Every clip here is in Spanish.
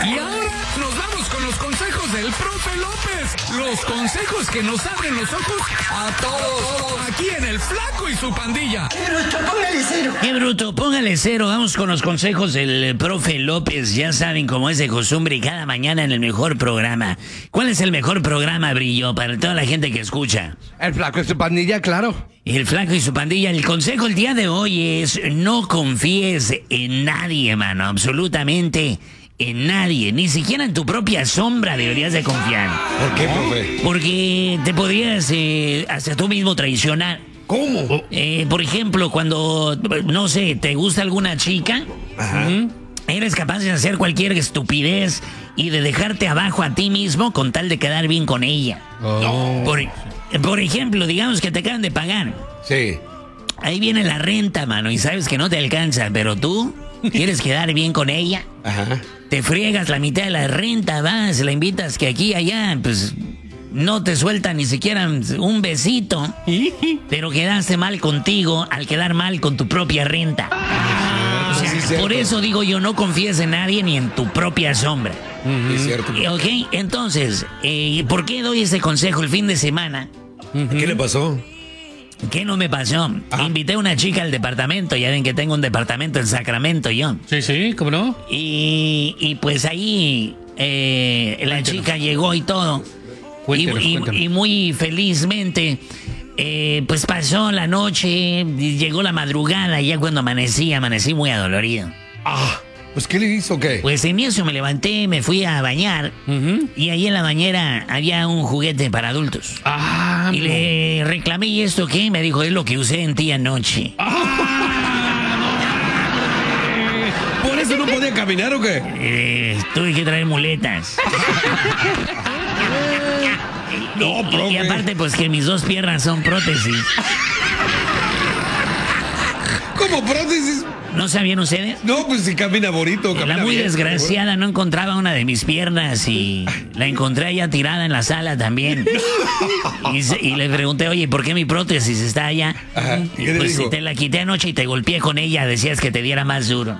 Y ahora nos vamos con los consejos del profe López. Los consejos que nos abren los ojos a todos. Aquí en El Flaco y su pandilla. ¡Qué bruto, póngale cero! ¡Qué bruto, póngale cero! Vamos con los consejos del profe López. Ya saben cómo es de costumbre cada mañana en el mejor programa. ¿Cuál es el mejor programa, Brillo, para toda la gente que escucha? El Flaco y su pandilla, claro. El Flaco y su pandilla. El consejo el día de hoy es: no confíes en nadie, mano. Absolutamente en nadie. Ni siquiera en tu propia sombra deberías de confiar. ¿Por qué, profe? Porque te podrías hasta tú mismo traicionar. ¿Cómo? Por ejemplo, cuando, no sé, te gusta alguna chica, eres capaz de hacer cualquier estupidez y de dejarte abajo a ti mismo con tal de quedar bien con ella. Por ejemplo, digamos que te acaban de pagar. Sí. Ahí viene la renta, mano, y sabes que no te alcanza, pero tú quieres quedar bien con ella. Ajá. Te friegas la mitad de la renta, vas, la invitas que aquí y allá, pues no te suelta ni siquiera un besito, pero quedaste mal contigo al quedar mal con tu propia renta. O sea, sí, por eso digo yo, no confíes en nadie ni en tu propia sombra. Es cierto. Ok, entonces, ¿por qué doy ese consejo el fin de semana? ¿Qué le pasó? ¿Qué no me pasó? Invité a una chica al departamento, ya ven que tengo un departamento en Sacramento yo. Sí, ¿cómo no? Y pues ahí la chica llegó y todo. Cuéntenos. Y muy felizmente, pues pasó la noche, llegó la madrugada, y ya cuando amanecí muy adolorido. Pues ¿qué le hizo o qué? Pues en eso me levanté, me fui a bañar, y ahí en la bañera había un juguete para adultos. Y le reclamé, ¿y esto qué? Me dijo, es lo que usé en ti anoche. ¿Por eso no podía caminar o qué? Tuve que traer muletas. No, profe. Y aparte, pues que mis dos piernas son prótesis. ¿Cómo prótesis? ¿No sabían ustedes? No, pues si camina bonito, camina La muy bien. desgraciada no encontraba una de mis piernas y la encontré allá tirada en la sala también. Y le pregunté, oye, ¿por qué mi prótesis está allá? Ajá. ¿Y qué le Pues dijo? te la quité anoche y te golpeé con ella, decías que te diera más duro.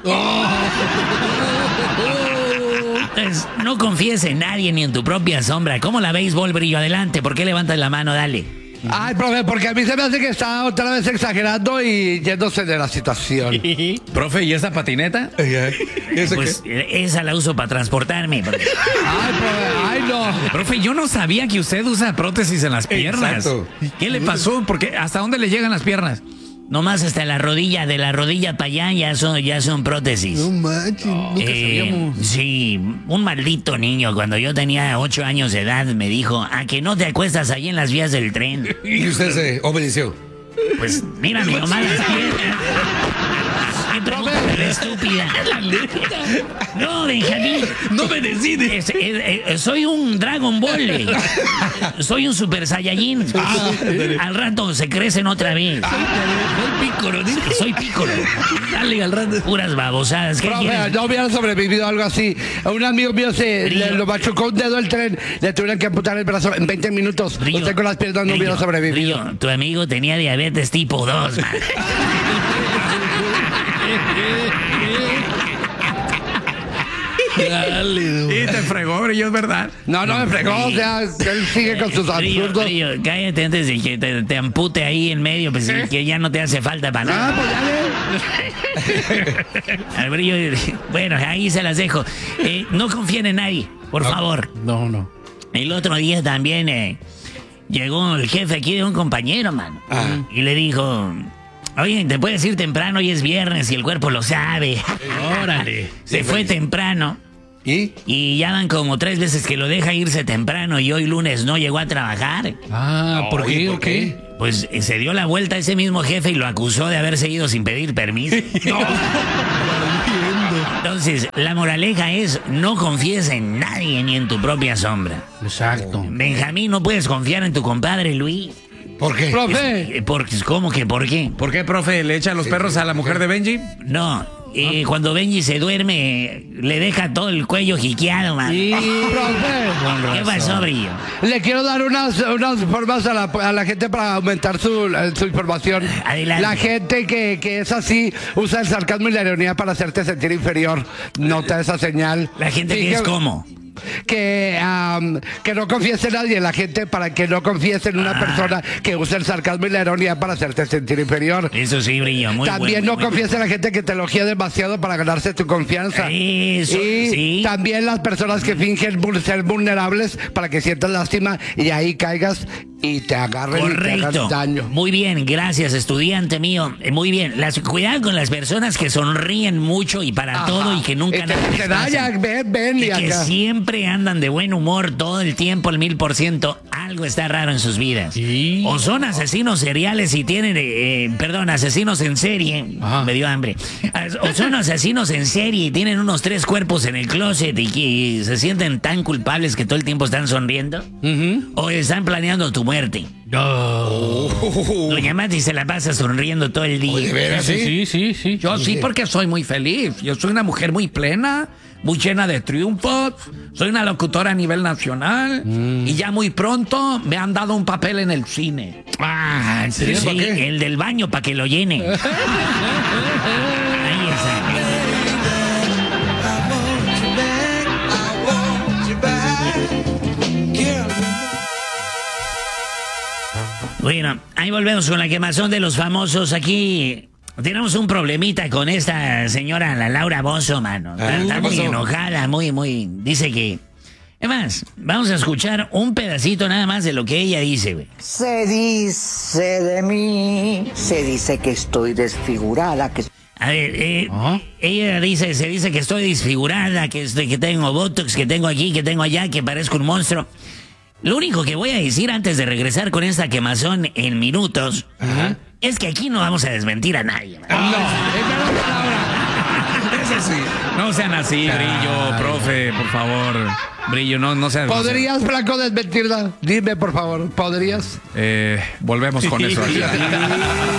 Entonces, no confíes en nadie ni en tu propia sombra. ¿Cómo la béisbol, Brillo? Adelante, ¿por qué levantas la mano? Dale. Ay, profe, porque a mí se me hace que está otra vez exagerando y yéndose de la situación. Profe, ¿y esa patineta? ¿Eso Pues qué? esa la uso para transportarme. Ay, profe, ay, no. Profe, yo no sabía que usted usa prótesis en las piernas. Exacto. ¿Qué le pasó? Porque ¿hasta dónde le llegan las piernas? Nomás hasta la rodilla, de la rodilla para allá ya son prótesis. No manches. Sí, un maldito niño cuando yo tenía 8 años de edad me dijo, ¿a que no te acuestas ahí en las vías del tren? Y usted se obedeció. Pues mírame nomás las piernas. ¿Qué pregunta tan estúpida? No, Benjamín. No me decides. Soy un Dragon Ball. Soy un Super Saiyajin. Al rato se crecen otra vez. Soy Pícoro, ¿no? Soy Pícoro. Dale al rato. Puras babosadas. ¿Qué Profe, quieres? no hubiera sobrevivido a algo así. A un amigo mío lo machucó un dedo el tren, le tuvieron que amputar el brazo en 20 minutos. Brillo, Usted con las piernas no Brillo, hubiera sobrevivido. Brillo, tu amigo tenía diabetes tipo 2, man. Dale, Sí, te fregó, Brillo, es verdad. No, no me fregó, o sea, él sigue con sus Brillo, absurdos. Brillo, cállate antes de que te ampute ahí en medio, pues que ya no te hace falta para nada. Pues ya Al Brillo, bueno, ahí se las dejo. No confíen en nadie, por favor. No. El otro día también llegó el jefe aquí de un compañero, man. Y le dijo, oye, te puedes ir temprano, hoy es viernes y el cuerpo lo sabe. Órale. Se fue temprano. Y ya van como 3 veces que lo deja irse temprano y hoy lunes no llegó a trabajar. ¿Por Oye, qué ¿por o qué? Pues se dio la vuelta a ese mismo jefe y lo acusó de haberse ido sin pedir permiso. Entonces, la moraleja es, no confíes en nadie ni en tu propia sombra. Exacto. Benjamín, no puedes confiar en tu compadre Luis. ¿Por qué? Profe, ¿Cómo que por qué? ¿Por qué, profe, le echa los perros a la mujer de Benji? No, cuando Benji se duerme, le deja todo el cuello jiqueado, man. Y, profe, ¿Qué pasó, Brillo? le quiero dar unas formas a la gente para aumentar su información. Adelante. La gente que es así usa el sarcasmo y la ironía para hacerte sentir inferior. Nota esa señal. La gente que es como... Que no confiese en nadie, la gente para que no confiese en una persona que usa el sarcasmo y la ironía para hacerte sentir inferior. Eso sí, Brillo, muy También bueno, no confiese en la gente que te elogia demasiado para ganarse tu confianza. Eso, y sí. también las personas que fingen ser vulnerables para que sientas lástima y ahí caigas y te agarren y te Correcto. hagan daño. Muy bien, gracias, estudiante mío. Muy bien. Cuidado con las personas que sonríen mucho y para Ajá. todo y que nunca te nada les dicen, pasa. "Ay, ya, ven Y y que acá". siempre andan de buen humor todo el tiempo, al 1000%. Algo está raro en sus vidas. Sí. O son asesinos seriales y tienen, asesinos en serie. Ajá. Me dio hambre. O son asesinos en serie y tienen unos 3 cuerpos en el closet y que se sienten tan culpables que todo el tiempo están sonriendo. O están planeando tu muerte. Doña Mati se la pasa sonriendo todo el día. ¿De veras, sí? Sí. Yo sí, porque soy muy feliz. Yo soy una mujer muy plena, muy llena de triunfos. Soy una locutora a nivel nacional. Y ya muy pronto me han dado un papel en el cine. Ah, ¿en serio? Sí, ¿Para qué? el del baño para que lo llene. Ahí está. Bueno, ahí volvemos con la quemazón de los famosos. Aquí tenemos un problemita con esta señora, la Laura Bozzo, mano. Está ¿qué muy pasó? enojada, muy... Dice que... Es más, vamos a escuchar un pedacito nada más de lo que ella dice, güey. Se dice de mí, se dice que estoy desfigurada, que A ver, ella se dice que estoy disfigurada, que tengo botox, que tengo aquí, que tengo allá, que parezco un monstruo. Lo único que voy a decir antes de regresar con esta quemazón en minutos es que aquí no vamos a desmentir a nadie. Man. Eso sí. No sean así, Brillo, profe, por favor. Brillo, no sean... ¿Podrías, Blanco, desmentirla? Dime, por favor, ¿podrías? Volvemos con eso.